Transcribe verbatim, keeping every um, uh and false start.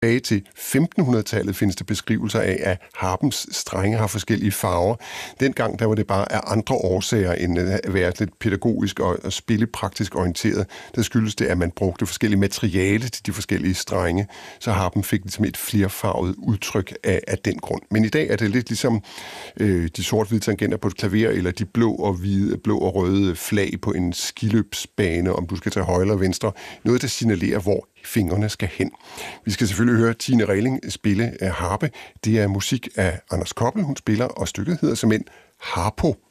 Tilbage til femtenhundredetallet findes der beskrivelser af, at harpens strenge har forskellige farver. Dengang der var det bare af andre årsager end at være lidt pædagogisk og spillepraktisk orienteret. Der skyldes det, at man brugte forskellige materiale til de forskellige strenge, så harpen fik ligesom et flerfarvet udtryk af, af den grund. Men i dag er det lidt ligesom øh, de sort-hvide tangenter på et klaver, eller de blå og hvide, blå og røde flag på en skiløbsbane, om du skal tage højre eller venstre. Noget, der signalerer, hvor fingrene skal hen. Vi skal selvfølgelig høre Tine Reiling spille af harpe. Det er musik af Anders Koppel, hun spiller, og stykket hedder simpelthen Harpo.